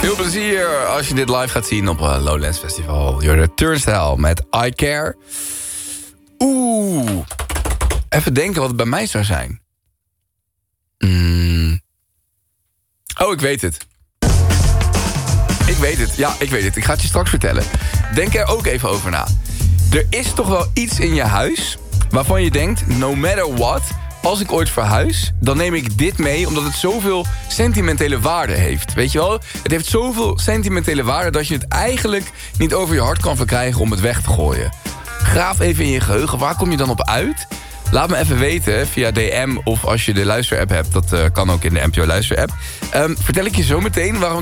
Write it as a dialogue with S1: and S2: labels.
S1: Veel plezier als je dit live gaat zien op Lowlands Festival. You're the Turnstile met I Care. Even denken wat het bij mij zou zijn. Oh, ik weet het. Ik weet het. Ja, ik weet het. Ik ga het je straks vertellen. Denk er ook even over na. Er is toch wel iets in je huis waarvan je denkt, no matter what, als ik ooit verhuis, dan neem ik dit mee, omdat het zoveel sentimentele waarde heeft. Weet je wel? Het heeft zoveel sentimentele waarde dat je het eigenlijk niet over je hart kan verkrijgen om het weg te gooien. Graaf even in je geheugen. Waar kom je dan op uit? Laat me even weten via DM of als je de luisterapp hebt. Dat kan ook in de NPO luisterapp. Vertel ik je zo meteen waarom